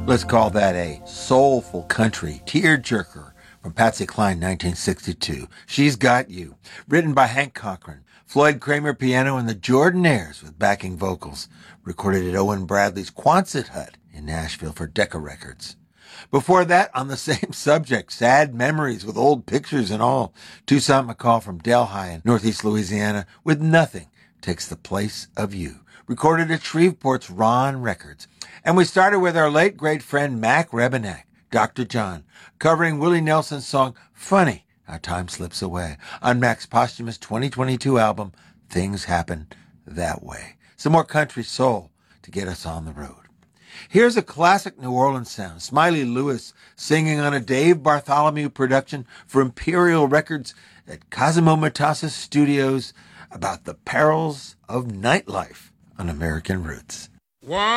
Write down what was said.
Let's call that a soulful country tearjerker from Patsy Cline, 1962. She's Got You, written by Hank Cochran, Floyd Kramer piano, and the Jordanaires with backing vocals, recorded at Owen Bradley's Quonset Hut in Nashville for Decca Records. Before that, on the same subject, Sad Memories with Old Pictures and All, Toussaint McCall from Delhi in Northeast Louisiana with Nothing Takes the Place of You, recorded at Shreveport's Ron Records. And we started with our late great friend Mac Rebennack, Dr. John, covering Willie Nelson's song Funny How Time Slips Away on Mac's posthumous 2022 album Things Happen That Way. Some more country soul to get us on the road. Here's a classic New Orleans sound, Smiley Lewis singing on a Dave Bartholomew production for Imperial Records at Cosimo Matassa's studios about the perils of nightlife on American Roots. One